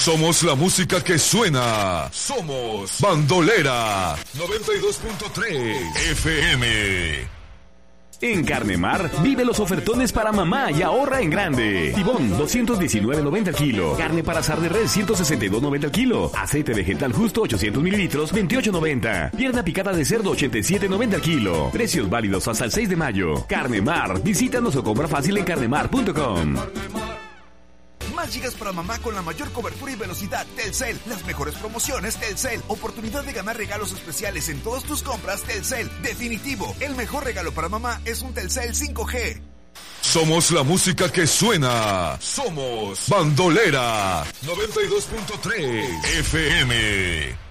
Somos la música que suena. Somos Bandolera 92.3 FM. En Carnemar, vive los ofertones para mamá y ahorra en grande. Tibón, 219.90 al kilo. Carne para asar de res, 162.90 al kilo. Aceite vegetal justo, 800 mililitros, 28.90. Pierna picada de cerdo, 87.90 al kilo. Precios válidos hasta el 6 de mayo. Carnemar, visítanos o compra fácil en carnemar.com. Más gigas para mamá con la mayor cobertura y velocidad. Telcel. Las mejores promociones. Telcel. Oportunidad de ganar regalos especiales en todas tus compras. Telcel. Definitivo. El mejor regalo para mamá es un Telcel 5G. Somos la música que suena. Somos Bandolera 92.3 FM.